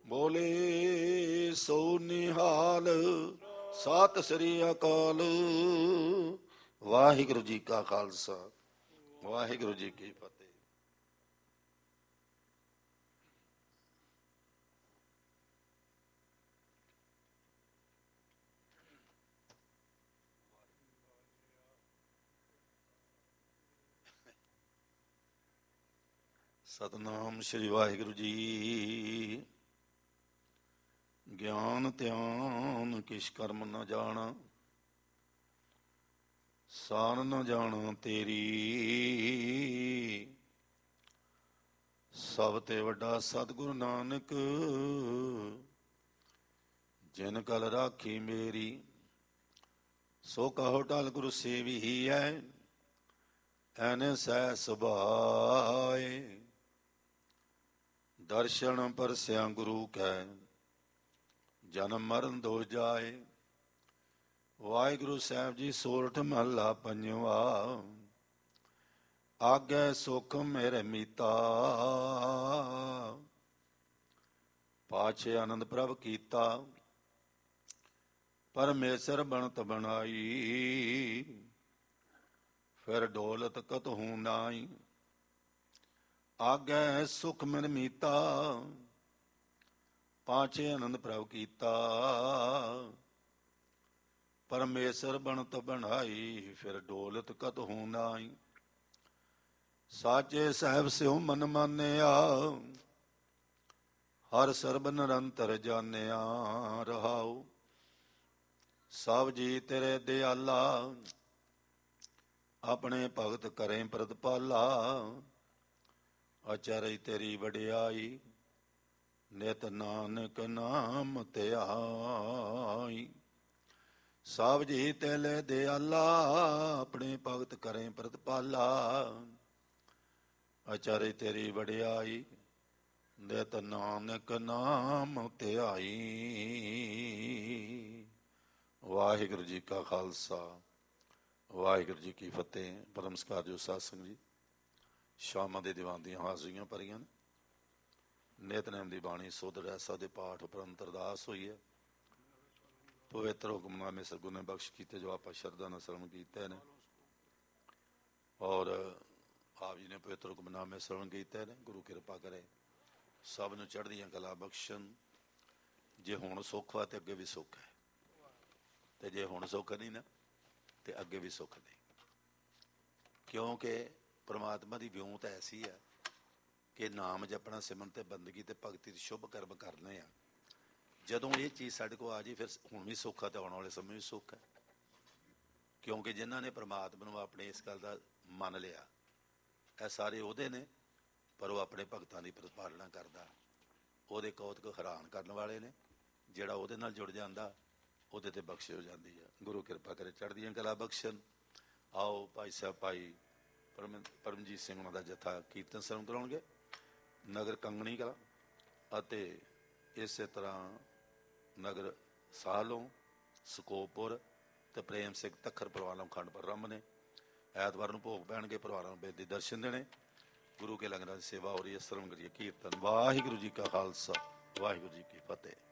ਬੋਲੇ ਸੋ ਨਿਹਾਲ। ਸਤਿ ਸ੍ਰੀ ਅਕਾਲ। ਵਾਹਿਗੁਰੂ ਜੀ ਕਾ ਖਾਲਸਾ, ਵਾਹਿਗੁਰੂ ਜੀ ਕੀ ਫਤਿਹ। ਸਤਿਨਾਮ ਸ੍ਰੀ ਵਾਹਿਗੁਰੂ ਜੀ। ਗਿਆਨ ਧਿਆਨ ਕਿਛ ਕਰਮ ਨ ਜਾਣਾ, ਸਾਰ ਨ ਜਾਣਾ ਤੇਰੀ। ਸਭ ਤੇ ਵੱਡਾ ਸਤਿਗੁਰੂ ਨਾਨਕ, ਜਿਨ ਕਲ ਰਾਖੀ ਮੇਰੀ। ਸੋ ਕਹੋ ਟਲ ਗੁਰੂ ਸੇਵੀਐ, ਐਨ ਸਹਿ ਸੁਭਾਏ। ਦਰਸ਼ਨ ਪਰਸਿਆ ਗੁਰੂ ਕੈ, ਜਨਮ ਮਰਨ ਦੋ ਜਾਏ। ਵਾਹਿਗੁਰੂ ਸਾਹਿਬ ਜੀ ਸੋਰਠ ਮਹੱਲਾ ਪੰਜਵਾ। ਆਗੈ ਸੁਖ ਮੇਰੇ ਮੀਤਾ, ਪਾਛੇ ਆਨੰਦ ਪ੍ਰਭ ਕੀਤਾ। ਪਰਮੇਸ਼ਰ ਬਣਤ ਬਣਾਈ, ਫਿਰ ਡੋਲਤ ਕਤਹੂ ਨਾਈ। ਆਗੈ ਸੁਖ ਮੇਰੇ ਮੀਤਾ, ਪਾਛੇ ਆਨੰਦ ਪ੍ਰਭ ਕੀਤਾ। ਪਰਮੇਸ਼ਰ ਬਣਤ ਬਣਾਈ, ਫਿਰ ਡੋਲਤ ਕਤਹੂ ਨਾਈ। ਸਾਚੇ ਸਾਹਿਬ ਸਿਉ ਮਨ ਮਾਨਿਆ, ਹਰ ਸਰਬ ਨਿਰੰਤਰ ਜਾਣਿਆ। ਰਹਾਉ ਸਭ ਜੀ ਤੇਰੇ ਦਿਆਲਾ, ਆਪਣੇ ਭਗਤ ਕਰੇ ਪ੍ਰਤਪਾਲਾ। ਅਚਰਜ ਤੇਰੀ ਵਡਿਆਈ, ਨਿਤ ਨਾਨਕ ਨਾਮ ਧਿਆਈ। ਸਭ ਜੀ ਤੇਲੇ ਦਿਆਲਾ, ਆਪਣੇ ਭਗਤ ਕਰੇ ਪ੍ਰਤਪਾਲਾ। ਅਚਰਜ ਤੇਰੀ ਵਡਿਆਈ, ਨਿਤ ਨਾਨਕ ਨਾਮ ਧਿਆਈ। ਵਾਹਿਗੁਰੂ ਜੀ ਕਾ ਖਾਲਸਾ, ਵਾਹਿਗੁਰੂ ਜੀ ਕੀ ਫਤਿਹ। ਪਰਮ ਸਤਿਕਾਰਯੋਗ ਸਾਧ ਸੰਗਤ ਜੀ, ਸ਼ਾਮਾਂ ਦੇ ਦੀਵਾਨ ਦੀਆਂ ਹਾਜ਼ਰੀਆਂ ਭਰੀਆਂ ਨੇ। ਨਿਤਨੇਮ ਦੀ ਬਾਣੀ ਸੁਧ ਰਹਿਸਾ ਦੇ ਪਾਠ ਉਪਰੰਤ ਅਰਦਾਸ ਹੋਈ ਹੈ। ਪਵਿੱਤਰ ਹੁਕਮਨਾਮੇ ਸਤਿਗੁਰੂ ਨੇ ਬਖਸ਼ ਕੀਤੇ, ਜੋ ਆਪਾਂ ਸ਼ਰਧਾ ਨਾਲ ਸਰਵਣ ਕੀਤੇ ਨੇ। ਔਰ ਆਪ ਜੀ ਨੇ ਪਵਿੱਤਰ ਹੁਕਮਨਾਮੇ ਸਰਵਣ ਕੀਤੇ ਨੇ। ਗੁਰੂ ਕਿਰਪਾ ਕਰੇ, ਸਭ ਨੂੰ ਚੜ੍ਹਦੀਆਂ ਕਲਾ ਬਖਸ਼ਣ। ਜੇ ਹੁਣ ਸੁੱਖ ਵਾ ਤੇ ਅੱਗੇ ਵੀ ਸੁੱਖ ਹੈ, ਤੇ ਜੇ ਹੁਣ ਸੁੱਖ ਨਹੀਂ ਨਾ ਤੇ ਅੱਗੇ ਵੀ ਸੁੱਖ ਨਹੀਂ। ਕਿਉਂਕਿ ਪਰਮਾਤਮਾ ਦੀ ਵਿਉਂਤ ਐਸੀ ਹੈ ਕਿ ਨਾਮ ਜਪਣਾ, ਸਿਮਰਨ ਤੇ ਬੰਦਗੀ ਤੇ ਭਗਤੀ ਤੇ ਸ਼ੁਭ ਕਰਮ ਕਰਨੇ ਆ। ਜਦੋਂ ਇਹ ਚੀਜ਼ ਸਾਡੇ ਕੋਲ ਆ ਜਾਏ, ਫਿਰ ਹੁਣ ਵੀ ਸੁੱਖ ਹੈ ਤੇ ਆਉਣ ਵਾਲੇ ਸਮੇਂ ਵੀ ਸੁੱਖ ਹੈ। ਕਿਉਂਕਿ ਜਿਨ੍ਹਾਂ ਨੇ ਪਰਮਾਤਮਾ ਨੂੰ ਆਪਣੇ ਇਸ ਗੱਲ ਦਾ ਮੰਨ ਲਿਆ, ਇਹ ਸਾਰੇ ਉਹਦੇ ਨੇ, ਪਰ ਉਹ ਆਪਣੇ ਭਗਤਾਂ ਦੀ ਪ੍ਰਤਪਾਲਨਾ ਕਰਦਾ। ਉਹਦੇ ਕੌਤਕ ਹੈਰਾਨ ਕਰਨ ਵਾਲੇ ਨੇ। ਜਿਹੜਾ ਉਹਦੇ ਨਾਲ ਜੁੜ ਜਾਂਦਾ, ਉਹਦੇ ਤੇ ਬਖਸ਼ਿਸ਼ ਹੋ ਜਾਂਦੀ ਹੈ। ਗੁਰੂ ਕਿਰਪਾ ਕਰੇ, ਚੜ੍ਹਦੀਆਂ ਕਲਾ ਬਖਸ਼ਣ। ਆਓ ਭਾਈ ਸਾਹਿਬ ਭਾਈ ਪਰਮਜੀਤ ਸਿੰਘ ਉਹਨਾਂ ਦਾ ਜਥਾ ਕੀਰਤਨ ਸਰਵਣ ਕਰਾਉਣਗੇ ਨਗਰ ਕੰਗਣੀ ਕਲਾਂ, ਅਤੇ ਇਸੇ ਤਰ੍ਹਾਂ ਨਗਰ ਸਾਹਲੋਂ, ਸਕੋਪੁਰ ਅਤੇ ਪ੍ਰੇਮ ਸਿੰਘ ਤੱਖਰ ਪਰਿਵਾਰਾਂ ਨੂੰ ਖੰਡ ਪ੍ਰਬੰਧ ਨੇ। ਐਤਵਾਰ ਨੂੰ ਭੋਗ ਪੈਣਗੇ, ਪਰਿਵਾਰਾਂ ਨੂੰ ਬੇਦੀ ਦਰਸ਼ਨ ਦੇਣੇ। ਗੁਰੂ ਕੇ ਲੰਗਰਾਂ ਦੀ ਸੇਵਾ ਹੋ ਰਹੀ ਹੈ। ਸਰਵਣ ਕਰੀਏ ਕੀਰਤਨ। ਵਾਹਿਗੁਰੂ ਜੀ ਕਾ ਖਾਲਸਾ, ਵਾਹਿਗੁਰੂ ਜੀ ਕੀ ਫਤਿਹ।